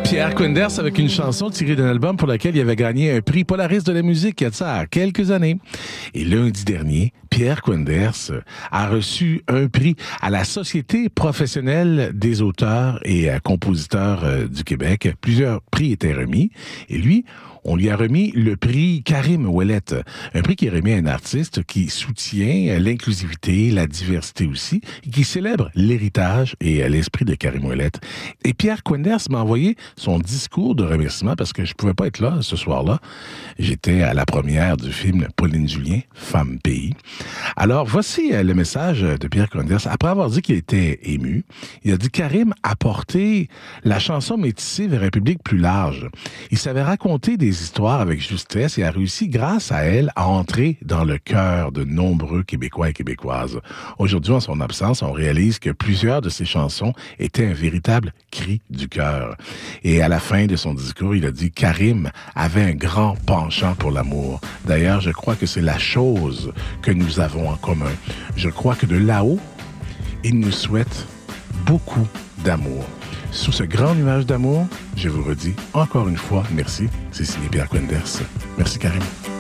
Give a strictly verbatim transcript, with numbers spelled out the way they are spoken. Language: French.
Pierre Quenders avec une chanson tirée d'un album pour lequel il avait gagné un prix Polaris de la musique il y a de ça quelques années. Et lundi dernier, Pierre Quenders a reçu un prix à la Société professionnelle des auteurs et compositeurs du Québec. Plusieurs prix étaient remis et lui, on lui a remis le prix Karim Ouellet, un prix qui est remis à un artiste qui soutient l'inclusivité, la diversité aussi, et qui célèbre l'héritage et l'esprit de Karim Ouellet. Et Pierre Quenders m'a envoyé son discours de remerciement parce que je pouvais pas être là ce soir-là. J'étais à la première du film Pauline Julien, Femme Pays. Alors, voici le message de Pierre Quenders. Après avoir dit qu'il était ému, il a dit « Karim a porté la chanson métissée vers un public plus large. Il savait raconter des histoires avec justesse et a réussi, grâce à elle, à entrer dans le cœur de nombreux Québécois et Québécoises. Aujourd'hui, en son absence, on réalise que plusieurs de ses chansons étaient un véritable cri du cœur. » Et à la fin de son discours, il a dit « Karim avait un grand penchant pour l'amour. D'ailleurs, je crois que c'est la chose que nous avons en commun. Je crois que de là-haut, il nous souhaite beaucoup d'amour. » Sous ce grand nuage d'amour, je vous redis encore une fois merci. C'est signé Pierre Quenders. Merci Karim.